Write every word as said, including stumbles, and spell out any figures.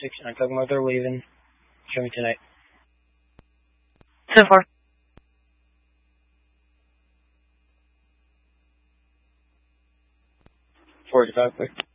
six. I'm talking about they're leaving. Show me tonight. ten four. Forty-five, quick.